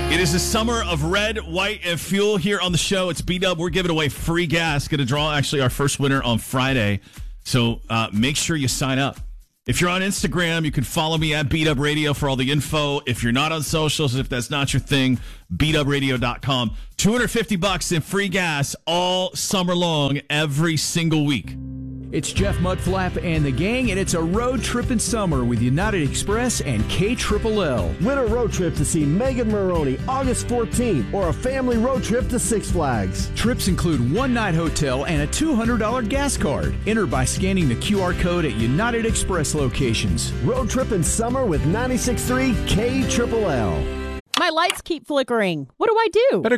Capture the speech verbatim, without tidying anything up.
It is the summer of red, white, and fuel here on the show. It's B-Dub. We're giving away free gas. Going to draw actually our first winner on Friday. So uh, make sure you sign up. If you're on Instagram, you can follow me at B-Dub Radio for all the info. If you're not on socials, if that's not your thing, B dub radio dot com. two hundred fifty bucks in free gas all summer long, every single week. It's Jeff Mudflap and the gang, and it's a road trip in summer with United Express and K L L. Win a road trip to see Megan Maroney August fourteenth, or a family road trip to Six Flags. Trips include one-night hotel and a two hundred dollars gas card. Enter by scanning the Q R code at United Express locations. Road trip in summer with ninety-six point three K L L. My lights keep flickering. What do I do? Better